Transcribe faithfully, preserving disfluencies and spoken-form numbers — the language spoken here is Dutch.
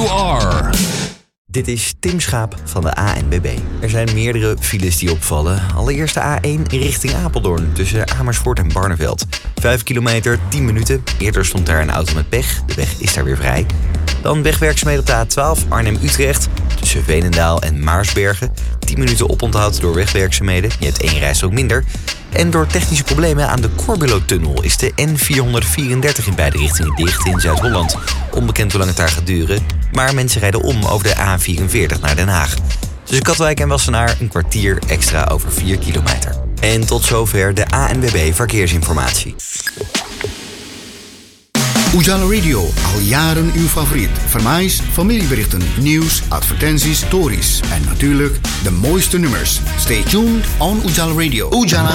you are. Dit is Tim Schaap van de A N W B. Er zijn meerdere files die opvallen. Allereerst de A één richting Apeldoorn tussen Amersfoort en Barneveld. Vijf kilometer, tien minuten. Eerder stond daar een auto met pech. De weg is daar weer vrij. Dan wegwerkzaamheden op de A twaalf Arnhem-Utrecht tussen Veenendaal en Maarsbergen. tien minuten oponthoud door wegwerkzaamheden. Je hebt één rijstrook minder. En door technische problemen aan de Corbulo-tunnel is de N vierhonderdvierendertig in beide richtingen dicht in Zuid-Holland. Onbekend hoe lang het daar gaat duren, maar mensen rijden om over de A vierenveertig naar Den Haag. Tussen Katwijk en Wassenaar een kwartier extra over vier kilometer. En tot zover de A N W B Verkeersinformatie. Ujala Radio, al jaren uw favoriet. Vermijs, familieberichten, nieuws, advertenties, stories en natuurlijk de mooiste nummers. Stay tuned on Ujala Radio. Ujala.